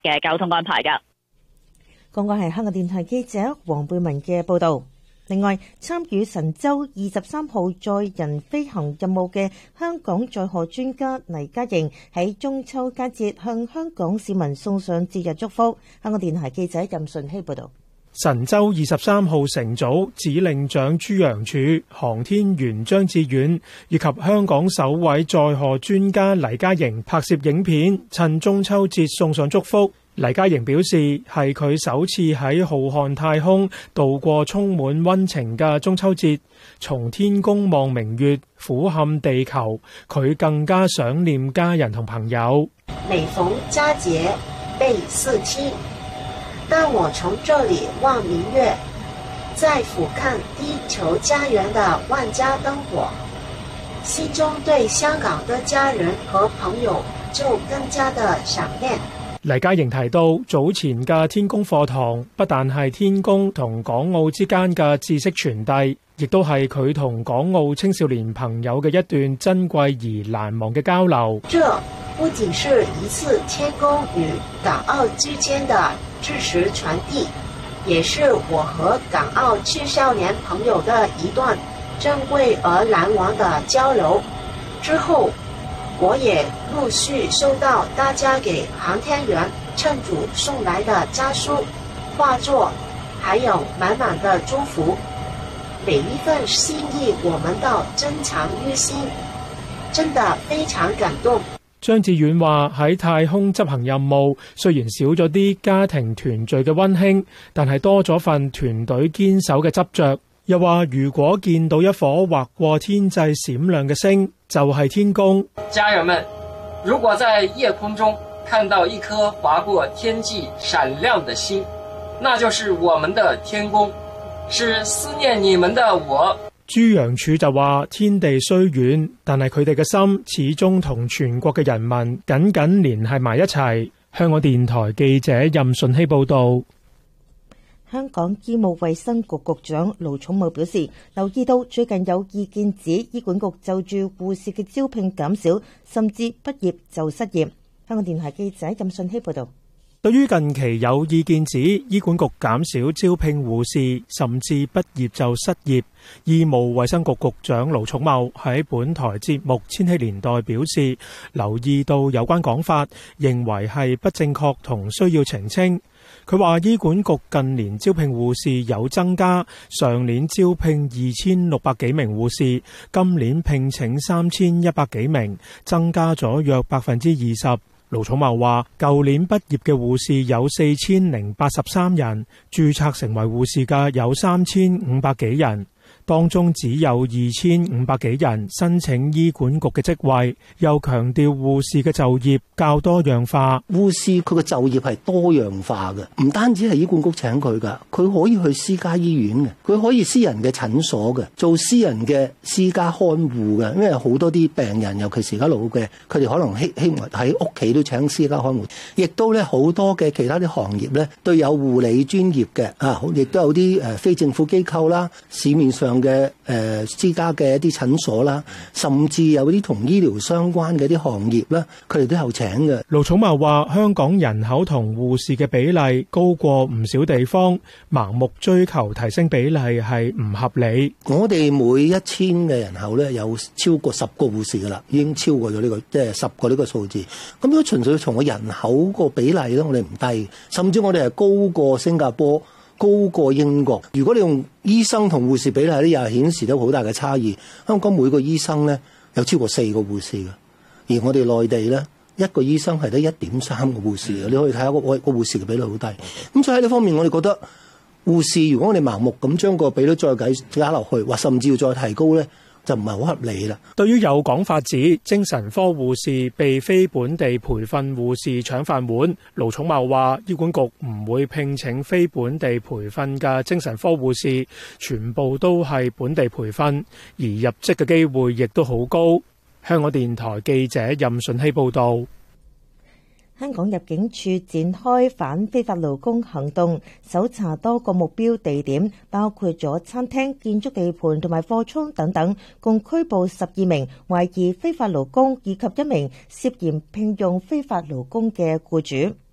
嘅交通安排㗎。 剛剛係香港電台記者黃貝文嘅報導。另外，參與神舟23號載人飛行任務嘅香港載荷專家黎嘉瑩喺中秋佳節向香港市民送上節日祝福。香港電台記者任順希報導。 神舟23號乘組指令長朱楊柱、航天員張志遠以及香港首位載荷專家黎嘉瑩拍攝影片，趁中秋節送上祝福。黎嘉瑩表示，係佢首次喺浩瀚太空度過充滿溫情嘅中秋節，從天宮望明月，俯瞰地球，佢更加想念家人同朋友。 每逢佳節倍思親，當我從這裡望明月，再俯瞰地球家園的萬家燈火，心中對香港的家人和朋友就更加的想念。 黎嘉瑩提到，早前嘅天宮課堂不但係天宮同港澳之間嘅知識傳遞，亦都係佢同港澳青少年朋友嘅一段珍貴而難忘嘅交流。 這不僅是一次天宮與港澳之間的知識傳遞，也是我和港澳青少年朋友的一段珍貴而難忘的交流。之後我也陸續收到大家給航天員乘組送來的家書、畫作，還有滿滿的祝福。每一份心意我們都珍藏於心，真的非常感動。 張志遠話，喺太空執行任務，雖然少咗啲家庭團聚嘅溫馨，但係多咗份團隊堅守嘅執着。又話如果見到一顆劃過天際閃亮嘅星，就係天宮。 家人們，如果在夜空中看到一顆劃過天際閃亮的星，那就是我們的天宮，是思念你們的我。 朱楊柱就話，天地雖遠，但係佢哋嘅心始終同全國嘅人民緊緊連繫埋一齊。香港電台記者任順希報道。 香港醫務衛生局局長盧寵茂表示，留意到最近有意見指醫管局就住護士嘅招聘減少，甚至畢業就失業。香港電台記者任順希報道。 對於近期有意見指醫管局減少招聘護士，甚至畢業就失業，醫務衛生局局長盧寵茂喺本台節目《千禧年代》表示，留意到有關講法，認為係不正確同需要澄清。佢話醫管局近年招聘護士有增加，上年招聘2600幾名護士，今年聘請3100幾名，增加咗約20%。盧寵茂話，舊年畢業嘅護士有4083人，註冊成為護士嘅有3500幾人。當中只有2500幾人申請醫管局嘅職位，又強調護士嘅就業較多樣化。 護士佢嘅就業係多樣化嘅，唔單止係醫管局請佢㗎，佢可以去私家醫院嘅，佢可以私人嘅診所嘅，做私人嘅私家看護嘅。因為好多啲病人，尤其是而家老嘅，佢哋可能希望喺屋企都請私家看護，亦都咧好多嘅其他啲行業咧都有護理專業嘅啊，亦都有啲非政府機構啦，市面上嘅私家嘅一啲診所啦，甚至有啲同醫療相關嘅啲行業啦，佢哋都有請嘅。 盧寵茂話：香港人口同護士嘅比例高過唔少地方，盲目追求提升比例係唔合理。 我哋每1000嘅人口咧，有超過10個護士噶啦，已經超過咗呢個即係10個呢個數字。咁如果純粹從個人口個比例咧，我哋唔低，甚至我哋係高過新加坡，高過英國。如果你用醫生同護士比例咧，又係顯示到好大嘅差異。香港每個醫生咧有超過4個護士嘅，而我哋內地咧一個醫生係得1.3個護士嘅。你可以睇下個護士嘅比率好低。咁所以喺呢方面，我哋覺得護士如果我哋盲目咁將個比率再加落去，或甚至要再提高咧，就唔係好合理啦。 對於有講法指精神科護士被非本地培訓護士搶飯碗，盧寵茂話醫管局唔會聘請非本地培訓嘅精神科護士，全部都係本地培訓，而入職嘅機會亦都好高。香港電台記者任順希報導。 香港入境處展開反非法勞工行動，搜查多個目標地點，包括咗餐廳、建築地盤同埋貨倉等等，共拘捕12名懷疑非法勞工以及1名涉嫌聘用非法勞工嘅僱主。